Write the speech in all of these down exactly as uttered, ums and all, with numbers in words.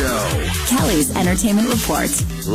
Show. Kelly's Entertainment Report.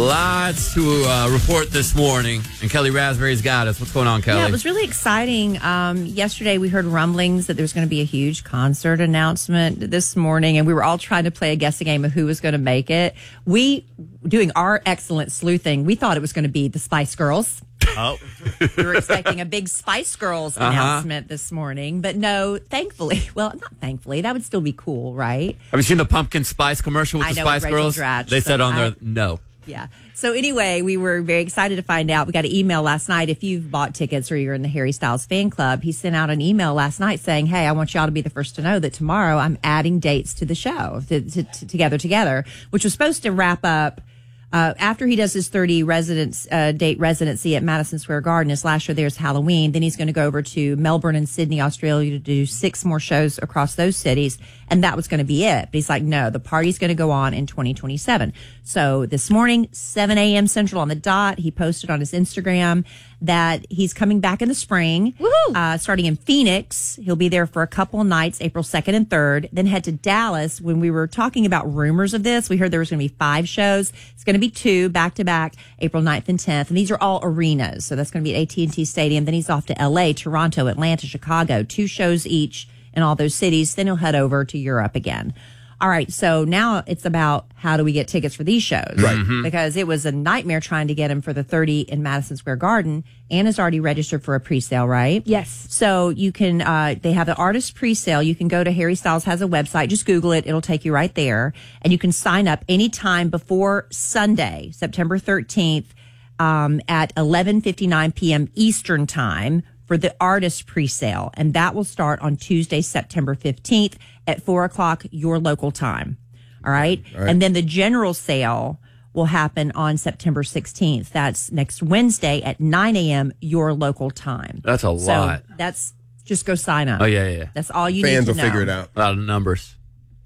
Lots to uh, report this morning, and Kelly Raspberry's got us. What's going on, Kelly? Yeah, it was really exciting. Um, yesterday, we heard rumblings that there was going to be a huge concert announcement this morning, and we were all trying to play a guessing game of who was going to make it. We, doing our excellent sleuthing, we thought it was going to be the Spice Girls. Oh. We were expecting a big Spice Girls Uh-huh. announcement this morning, but no, thankfully, well, not thankfully, that would still be cool, right? Have you seen the pumpkin spice commercial with I the know, Spice with Rachel Girls? Dratch, They said but on there, I- no. Yeah. So anyway, we were very excited to find out. We got an email last night. If you've bought tickets or you're in the Harry Styles fan club, he sent out an email last night saying, hey, I want y'all to be the first to know that tomorrow I'm adding dates to the show, to, to, to Together Together, which was supposed to wrap up Uh, after he does his thirty residence, uh, date residency at Madison Square Garden. His last show there is Halloween. Then he's going to go over to Melbourne and Sydney, Australia to do six more shows across those cities. And that was going to be it. But he's like, no, the party's going to go on in twenty twenty-seven. So this morning, seven a.m. Central on the dot, he posted on his Instagram that he's coming back in the spring, uh, starting in Phoenix. He'll be there for a couple of nights, April second and third, then head to Dallas. When we were talking about rumors of this, we heard there was going to be five shows. It's going to be two back to back, April ninth and tenth. And these are all arenas. So that's going to be at A T and T Stadium. Then he's off to L A, Toronto, Atlanta, Chicago, two shows each in all those cities. Then he'll head over to Europe again. All right, so now it's about how do we get tickets for these shows? Right. Mm-hmm. Because it was a nightmare trying to get him for the thirty in Madison Square Garden. Anna's already registered for a pre-sale, right? Yes. So you can, uh, they have the artist pre-sale. You can go to Harry Styles has a website. Just Google it. It'll take you right there. And you can sign up anytime before Sunday, September thirteenth, um, at eleven fifty-nine p.m. Eastern time for the artist pre-sale. And that will start on Tuesday, September fifteenth at four o'clock your local time. All right? All right. And then the general sale will happen on September sixteenth. That's next Wednesday at nine a.m. your local time. That's a So lot. that's just go sign up. Oh, yeah, yeah, yeah. That's all you Fans need to will know. figure it out. A lot of numbers.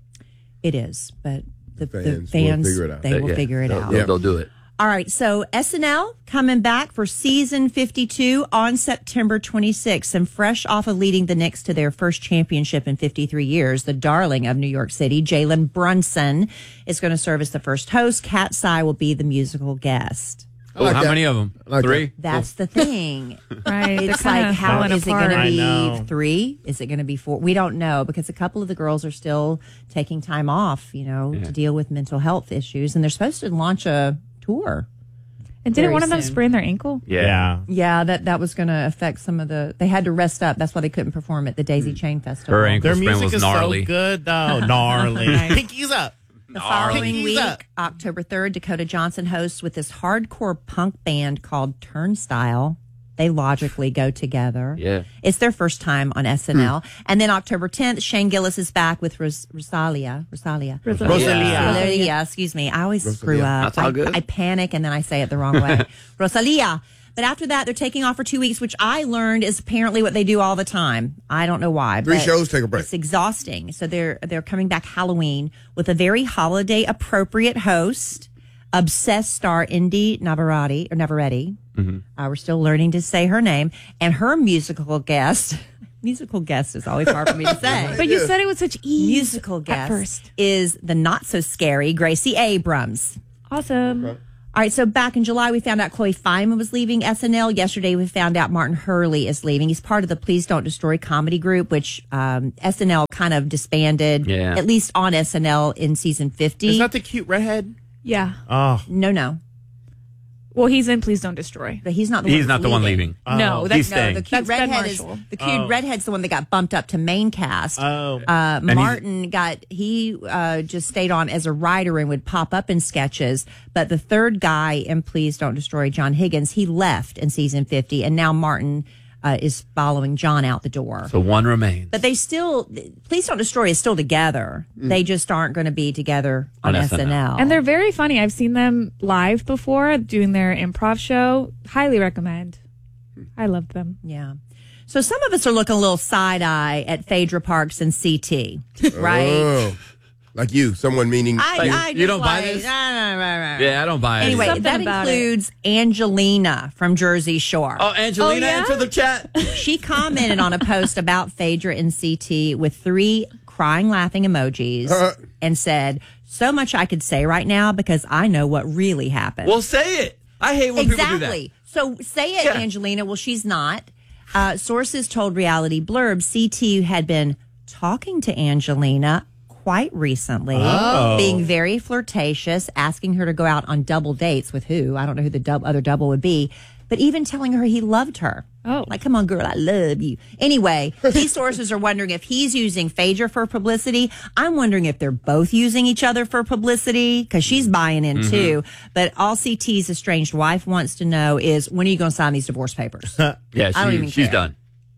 It is, but the the Fans will fans, figure it out. they will Yeah. figure it They'll, out. They'll, they'll do it. All right, so S N L coming back for season fifty-two on September twenty-sixth. And fresh off of leading the Knicks to their first championship in fifty-three years, the darling of New York City, Jalen Brunson, is going to serve as the first host. Kat Sy will be the musical guest. Oh, like how that. many of them? I like Three? That's the thing. Right. They're It's like, kinda how falling is it going to apart. I be know. three? Is it going to be four? We don't know because a couple of the girls are still taking time off, you know, to deal with mental health issues. And they're supposed to launch a tour. And didn't Very one of them soon. sprain their ankle? Yeah. Yeah, that, that was going to affect some of the. They had to rest up. That's why they couldn't perform at the Daisy Chain Festival. Her ankle Their sprain music was is gnarly. so good, though. Gnarly. Pinkies up. The following Pinkies week, up. October third, Dakota Johnson hosts with this hardcore punk band called Turnstile. They logically go together. Yeah. It's their first time on S N L. And then October tenth, Shane Gillis is back with Ros- Rosalia. Rosalia. Rosalia. Rosalia, excuse me. I always screw Rosalia. up. That's all I, good. I panic and then I say it the wrong way. Rosalia. But after that, they're taking off for two weeks, which I learned is apparently what they do all the time. I don't know why. Three but shows, take a break. It's exhausting. So they're they're coming back Halloween with a very holiday appropriate host, obsessed star Indy Navarrete or Navarrete. Mm-hmm. Uh, we're still learning to say her name, and her musical guest. Musical guest is always hard for me to say. But you said it with such ease. Musical at guest first. is the not so scary Gracie Abrams. Awesome. All right, so back in July, we found out Chloe Feynman was leaving S N L. Yesterday, we found out Martin Hurley is leaving. He's part of the Please Don't Destroy comedy group, which um, S N L kind of disbanded, Yeah. at least on S N L in season fifty. Is that the cute redhead? Yeah. Oh. no, no. Well, he's in Please Don't Destroy. But he's not the He's one not the one leaving. No, Oh. that's He's No, staying. the cute That's Ben redhead is Marshall. the cute Oh. redhead's the one that got bumped up to main cast. Oh. Uh, he's- Martin got he uh, just stayed on as a writer and would pop up in sketches. But the third guy in Please Don't Destroy, John Higgins, he left in season fifty, and now Martin uh, is following John out the door. So one remains. But they still, Please Don't Destroy is still together. They just aren't going to be together on, On S N L. S N L. And they're very funny. I've seen them live before doing their improv show. Highly recommend. I love them. Yeah. So some of us are looking a little side eye at Phaedra Parks and C T, right? Oh, like you, someone meaning I, Like, I you just don't buy like, this? nah, nah, nah, nah. Yeah, I don't buy it. Anyway, Something that about includes Angelina from Jersey Shore. Oh, Angelina Oh, yeah? into the chat. She commented on a post about Phaedra and C T with three crying, laughing emojis Uh. and said, so much I could say right now because I know what really happened. Well, say it. I hate when people do that. Exactly. So say it, Yeah. Angelina. Well, she's not. Uh, sources told Reality Blurb C T had been talking to Angelina quite recently, Oh. being very flirtatious, asking her to go out on double dates with who? I don't know who the dub- other double would be, but even telling her he loved her. Oh. Like, come on, girl, I love you. Anyway, these sources are wondering if he's using Phaedra for publicity. I'm wondering if they're both using each other for publicity because she's buying in too. But all C T's estranged wife wants to know is when are you going to sign these divorce papers? Yeah, I don't she, even she's care. done.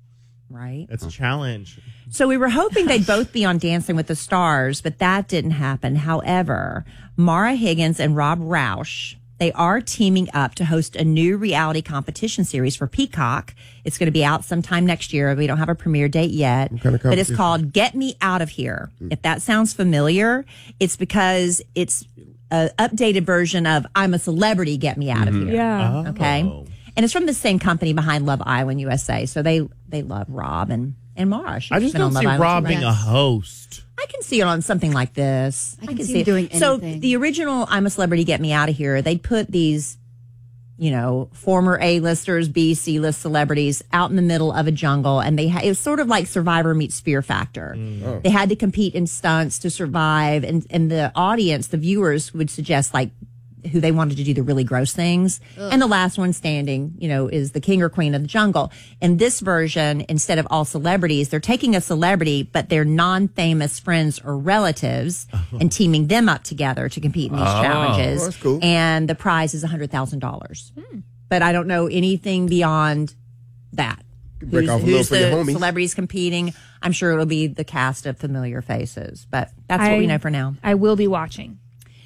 Right? It's a challenge. So we were hoping they'd both be on Dancing with the Stars, but that didn't happen. However, Mara Higgins and Rob Roush, they are teaming up to host a new reality competition series for Peacock. It's going to be out sometime next year. We don't have a premiere date yet, kind of but it's competition? called Get Me Out of Here. If that sounds familiar, it's because it's an updated version of I'm a Celebrity, Get Me Out of Here. Yeah. Okay. Oh. And it's from the same company behind Love Island U S A. So they, they love Rob and, and Mara. She's I just been on don't Love see Island Rob too. being a host. I can see it on something like this. I, can see see him it. doing So anything. the original I'm a Celebrity, Get Me Out of Here, they'd put these, you know, former A-listers, B, C-list celebrities out in the middle of a jungle. And they ha- it was sort of like Survivor meets Fear Factor. They had to compete in stunts to survive. And, and the audience, the viewers would suggest like who they wanted to do the really gross things. And the last one standing, you know, is the king or queen of the jungle. In this version, instead of all celebrities, they're taking a celebrity, but they're non-famous friends or relatives and teaming them up together to compete in these challenges. Oh, that's cool. And the prize is one hundred thousand dollars. But I don't know anything beyond that. break Who's, off a little who's for your the homies. celebrities competing? I'm sure it'll be the cast of familiar faces, but that's what I- we know for now. I will be watching.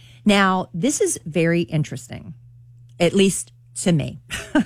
Now, this is very interesting, at least to me.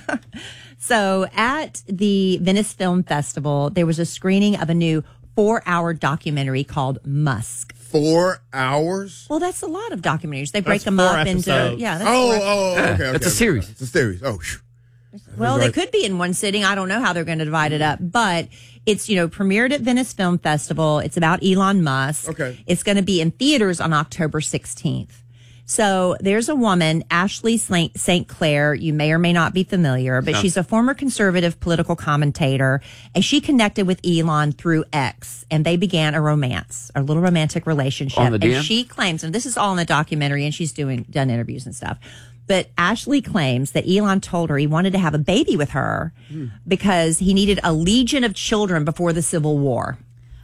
So at the Venice Film Festival, there was a screening of a new four-hour documentary called Musk. Four hours? Well, that's a lot of documentaries. They break That's them four up into, episodes. yeah. That's Oh, four- oh, okay, okay. It's a okay. series. It's a series. Oh, phew. Well, they Right. could be in one sitting. I don't know how they're going to divide it up, but it's, you know, premiered at Venice Film Festival. It's about Elon Musk. Okay. It's going to be in theaters on October sixteenth. So there's a woman, Ashley Saint Clair. You may or may not be familiar, but she's a former conservative political commentator, and she connected with Elon through X, and they began a romance, a little romantic relationship. On the D M? And she claims, and this is all in the documentary, and she's doing done interviews and stuff. But Ashley claims that Elon told her he wanted to have a baby with her because he needed a legion of children before the Civil War.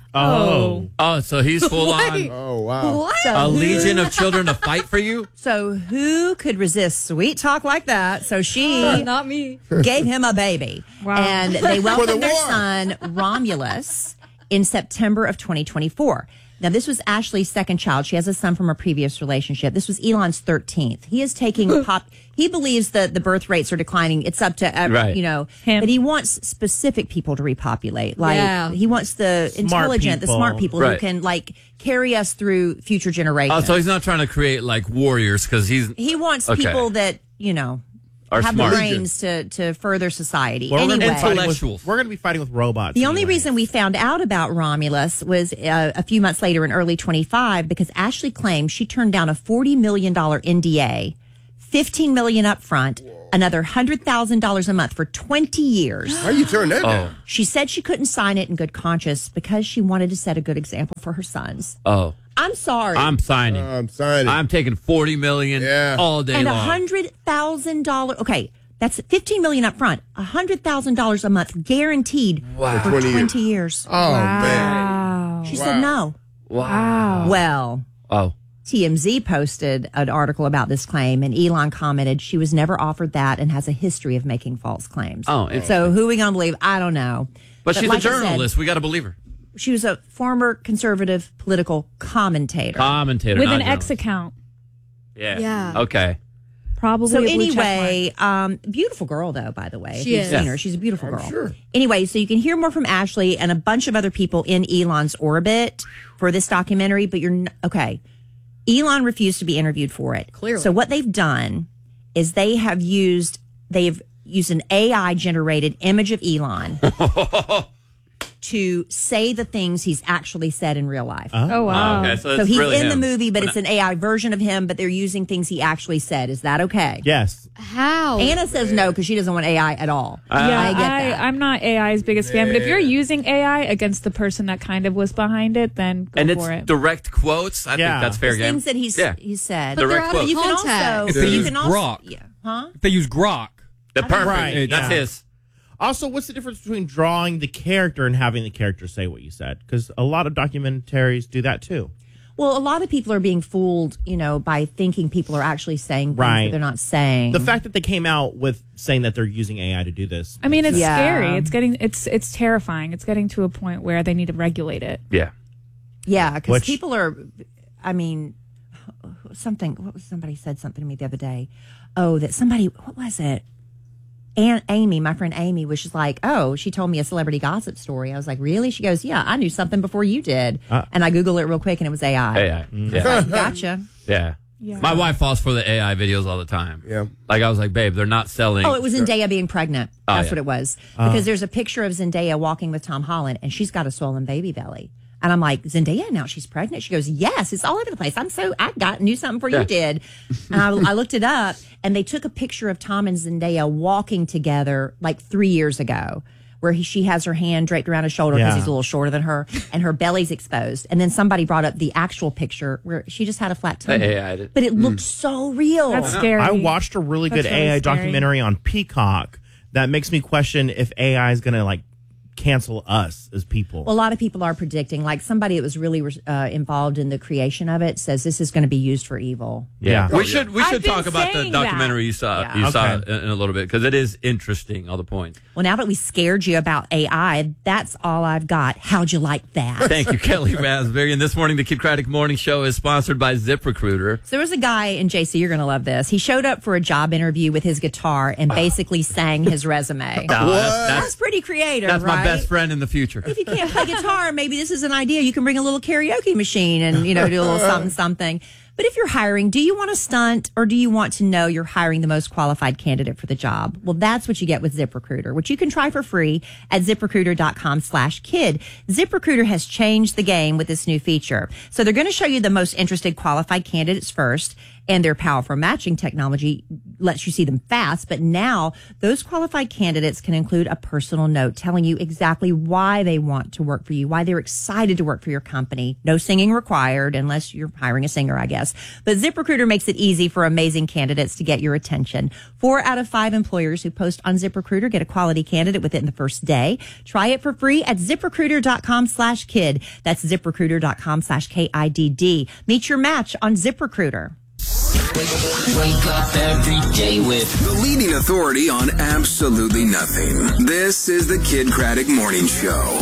Oh. Oh, so he's full on Oh, wow. a legion of children to fight for you? So who could resist sweet talk like that? So she Not me. gave him a baby. Wow. And they welcomed their war. son, Romulus, in September of twenty twenty-four. Now, this was Ashley's second child. She has a son from a previous relationship. This was Elon's thirteenth. He is taking pop. He believes that the birth rates are declining. It's up to, uh, Right. you know, Him. but he wants specific people to repopulate. Like, Yeah. he wants the intelligent, the people. smart people Right. who can, like, carry us through future generations. Oh, so he's not trying to create like warriors because he's He wants Okay. people that, you know, Are have smart. the brains to, to further society. Well, we're anyway, gonna be fighting with- Intellectuals. We're going to be fighting with robots. the only anyway. reason we found out about Romulus was uh, a few months later in early twenty-five because Ashley claimed she turned down a forty million dollars N D A, fifteen million dollars up front, another one hundred thousand dollars a month for twenty years. How you turn that down? She said she couldn't sign it in good conscience because she wanted to set a good example for her sons. oh, I'm sorry. I'm signing. I'm signing. I'm taking forty million Yeah. all day and a long. hundred thousand dollars. Okay, that's fifteen million up front. A hundred thousand dollars a month guaranteed Wow. for twenty twenty, years. years. Oh, man. Wow. She Wow. said no. Wow. Well, Oh, T M Z posted an article about this claim, and Elon commented she was never offered that and has a history of making false claims. Oh, interesting. so who are we going to believe? I don't know. but, she's like a I said, journalist. We got to believe her. she was a former conservative political commentator. Commentator With not an X journalist. account. Yeah. Yeah. Okay. Probably So a blue check mark. anyway, um, beautiful girl though, by the way. If She you've is. seen Yeah. her, she's a beautiful girl. sure. Anyway, so you can hear more from Ashley and a bunch of other people in Elon's orbit for this documentary, but you're n- okay. Elon refused to be interviewed for it. Clearly. So what they've done is they have used they've used an A I generated image of Elon. to say the things he's actually said in real life. Oh, wow. Okay, so, So it's he's really in him. the movie, but Well, it's an A I version of him, but they're using things he actually said. Is that okay? Yes. How? Anna says no because she doesn't want A I at all. Yeah, I get I, that. I'm not A I's biggest fan, but if you're using A I against the person that kind of was behind it, then go and for it's it. direct quotes. I Yeah. think that's fair There's game. things that he's yeah. he said. But they're direct out quote. of You can also, context. If they you use can also, Grok. yeah, huh? If they use Grok. The perfect. Right, That's yeah. his. Also, what's the difference between drawing the character and having the character say what you said? Because a lot of documentaries do that too. Well, a lot of people are being fooled, you know, by thinking people are actually saying things Right. that they're not saying. The fact that they came out with saying that they're using A I to do this. I mean, it's Yeah. scary. It's getting it's it's terrifying. It's getting to a point where they need to regulate it. Yeah. Yeah, because Which- people are, I mean, something, what was somebody said something to me the other day? Oh, that somebody, what was it? Aunt Amy, my friend Amy, was just like, oh, she told me a celebrity gossip story. I was like, really? She goes, yeah, I knew something before you did. Uh. and I Googled it real quick and it was A I. A I. Yeah. Gotcha. yeah. Yeah. My wife falls for the A I videos all the time. Yeah. Like I was like, babe, they're not selling. Oh, it was Zendaya being pregnant. Oh, That's yeah. what it was. Because there's a picture of Zendaya walking with Tom Holland, and she's got a swollen baby belly. And I'm like, Zendaya, now she's pregnant. She goes, yes, it's all over the place. I'm so, I got knew something before Yeah. you did. And I, I looked it up, and they took a picture of Tom and Zendaya walking together like three years ago, where he, she has her hand draped around his shoulder because Yeah. he's a little shorter than her, and her belly's exposed. And then somebody brought up the actual picture where she just had a flat tummy. A I did. But it looked so real. That's scary. I watched a really good That's really A I scary. documentary on Peacock that makes me question if A I is going to like cancel us as people. Well, a lot of people are predicting, like somebody that was really uh, involved in the creation of it says this is going to be used for evil. Yeah. Yeah. We should we I've should been talk about the saying that. documentary you saw Yeah. you saw Okay. in, in a little bit because it is interesting, all the points. Well, now that we scared you about A I, that's all I've got. How'd you like that? Thank you, Kelly Raspberry. And this morning, the Kid Craddock Morning Show is sponsored by ZipRecruiter. So there was a guy, and J C, you're going to love this. He showed up for a job interview with his guitar and basically sang his resume. Uh, that's That's that's, pretty creative, that's my right? best friend in the future. If you can't play guitar, maybe this is an idea. You can bring a little karaoke machine and, you know, do a little something, something. But if you're hiring, do you want to stunt or do you want to know you're hiring the most qualified candidate for the job? Well, that's what you get with ZipRecruiter, which you can try for free at ZipRecruiter.com slash kid. ZipRecruiter has changed the game with this new feature. So they're going to show you the most interested qualified candidates first, and their powerful matching technology lets you see them fast. But now those qualified candidates can include a personal note telling you exactly why they want to work for you, why they're excited to work for your company. No singing required unless you're hiring a singer, I guess. But ZipRecruiter makes it easy for amazing candidates to get your attention. Four out of five employers who post on ZipRecruiter get a quality candidate within the first day. Try it for free at ZipRecruiter.com slash kid. That's ZipRecruiter.com slash K I D D. Meet your match on ZipRecruiter. Wake up every day with The leading authority on absolutely nothing. This is the Kid Craddock Morning Show.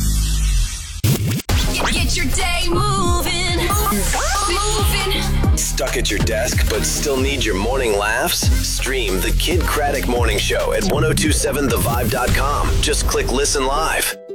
Get your day moving. Moving. Stuck at your desk but still need your morning laughs? Stream the Kid Craddock Morning Show at ten twenty-seven the vibe dot com. Just click listen live.